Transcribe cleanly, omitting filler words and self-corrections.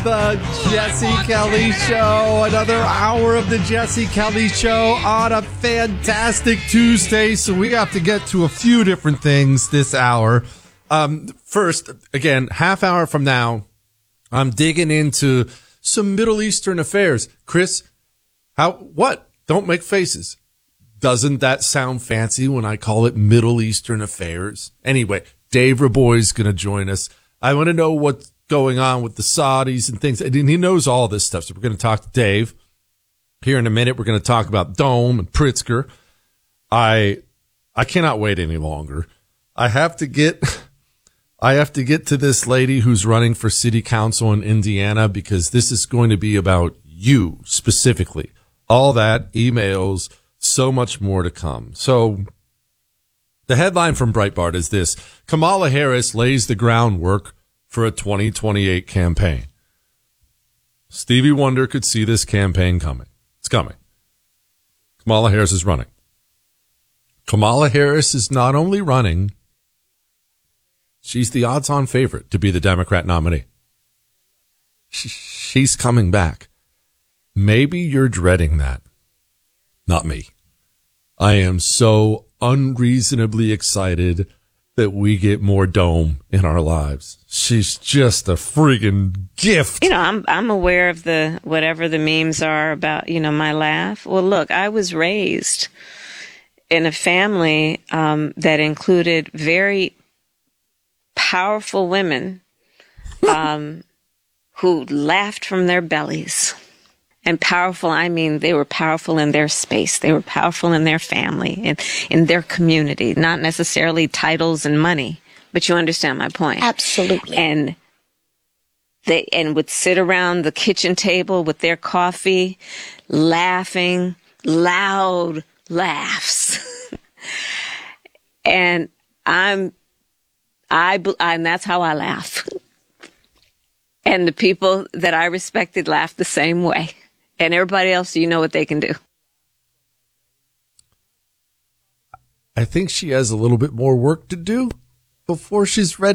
The Jesse Kelly Show. Another hour of the Jesse Kelly Show on a fantastic Tuesday. So we have to get to a few different things this hour. First, again, half hour from now, I'm digging into some Middle Eastern affairs. Chris, what? Don't make faces. Doesn't that sound fancy when I call it Middle Eastern affairs? Anyway, Dave Raboy's going to join us. I want to know what's going on with the Saudis and things. And he knows all this stuff. So we're going to talk to Dave here in a minute. We're going to talk about Dome and Pritzker. I cannot wait any longer. I have to get to this lady who's running for city council in Indiana, because this is going to be about you specifically. All that, emails, so much more to come. So the headline from Breitbart is this: Kamala Harris lays the groundwork for a 2028 campaign. Stevie Wonder could see this campaign coming. It's coming. Kamala Harris is running. Kamala Harris is not only running, she's the odds-on favorite to be the Democrat nominee. She's coming back. Maybe you're dreading that. Not me. I am so unreasonably excited that we get more Dome in our lives. She's just a friggin' gift. You know, I'm aware of whatever the memes are about, my laugh. Well, look, I was raised in a family that included very powerful women who laughed from their bellies. And powerful, I mean, they were powerful in their space. They were powerful in their family, in their community, not necessarily titles and money, but you understand my point. Absolutely. And they would sit around the kitchen table with their coffee, laughing, loud laughs. And and that's how I laugh. And the people that I respected laughed the same way. And everybody else, you know what they can do. I think she has a little bit more work to do before she's ready